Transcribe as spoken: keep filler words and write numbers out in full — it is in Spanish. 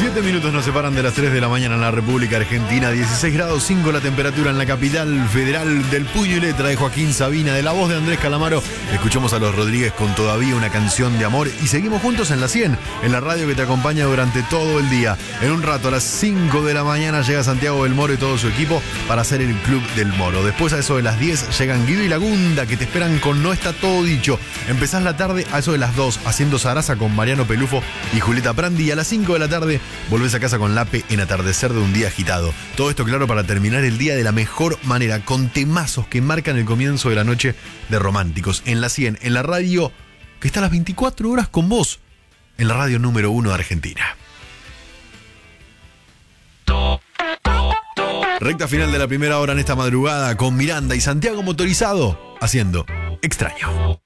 Siete minutos nos separan de las tres de la mañana en la República Argentina. dieciséis grados cinco la temperatura en la capital federal. Del puño y letra de Joaquín Sabina, de la voz de Andrés Calamaro, escuchamos a Los Rodríguez con Todavía una canción de amor. Y seguimos juntos en la cien, en la radio que te acompaña durante todo el día. En un rato, a las cinco de la mañana, llega Santiago del Moro y todo su equipo para hacer el Club del Moro. Después, a eso de las diez, llegan Guido y Lagunda, que te esperan con No Está Todo Dicho. Empezás la tarde a eso de las dos, haciendo Sarasa con Mariano Pelufo y Julieta Prandi. Y a las cinco de la tarde volvés a casa con Lape en Atardecer de un Día Agitado. Todo esto, claro, para terminar el día de la mejor manera, con temazos que marcan el comienzo de la noche de Románticos. En la cien, en la radio que está a las veinticuatro horas con vos, en la radio número uno de Argentina. Recta final de la primera hora en esta madrugada con Miranda y Santiago Motorizado haciendo Extraño.